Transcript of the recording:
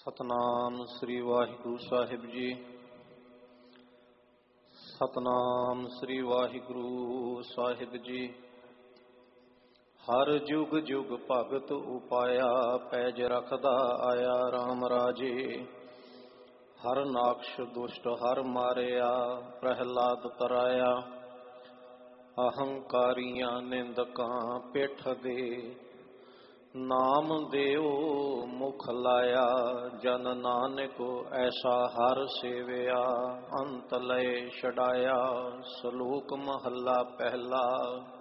ਸਤਨਾਮ ਸ੍ਰੀ ਵਾਹਿਗੁਰੂ ਸਾਹਿਬ ਜੀ। ਸਤਨਾਮ ਸ੍ਰੀ ਵਾਹਿਗੁਰੂ ਸਾਹਿਬ ਜੀ। ਹਰ ਜੁਗ ਜੁਗ ਭਗਤ ਉਪਾਇਆ, ਪੈਜ ਰਖਦਾ ਆਇਆ RAM ਰਾਜੇ। ਹਰ ਨਾਕਸ਼ ਦੁਸ਼ਟ ਹਰ ਮਾਰਿਆ, ਪ੍ਰਹਿਲਾਦ ਤਰਾਇਆ। ਅਹੰਕਾਰੀਆਂ ਨਿੰਦਕਾਂ ਪਿੱਠ ਦੇ, ਨਾਮ ਦੇਉ ਮੁਖ ਲਾਇਆ। ਜਨ ਨਾਨਕ ਐਸਾ ਹਰ ਸੇਵਿਆ, ਅੰਤ ਲਏ ਛਡਾਇਆ। ਸਲੋਕ ਮਹੱਲਾ ਪਹਿਲਾ।